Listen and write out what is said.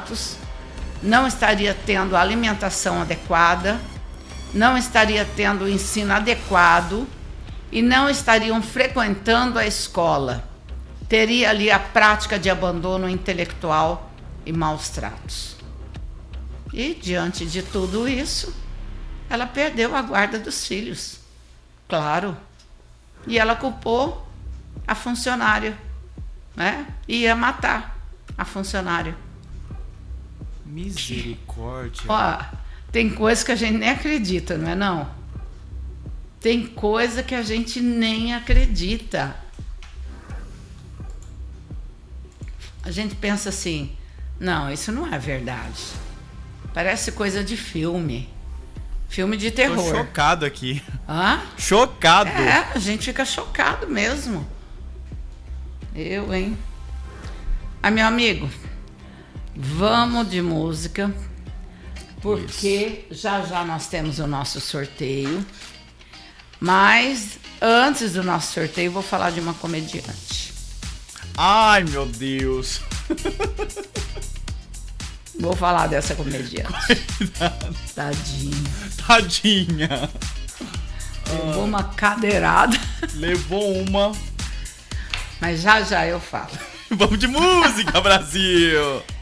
tratos, não estaria tendo a alimentação adequada, não estaria tendo o ensino adequado e não estariam frequentando a escola. Teria ali a prática de abandono intelectual e maus tratos. E, diante de tudo isso, ela perdeu a guarda dos filhos, claro. E ela culpou a funcionária, né? Ia matar a funcionária. Misericórdia. Ó, tem coisa que a gente nem acredita, não é não? Tem coisa que a gente nem acredita. A gente pensa assim, não, isso não é verdade. Parece coisa de filme. Filme de terror. Tô chocado aqui. Hã? Chocado. É, a gente fica chocado mesmo. Eu, hein? Ah, meu amigo, vamos de música, porque já já nós temos o nosso sorteio. Mas antes do nosso sorteio, eu vou falar de uma comediante. Ai, meu Deus. Vou falar dessa comediante. Tadinha. Levou uma cadeirada. Levou uma. Mas já já eu falo. Vamos de música, Brasil.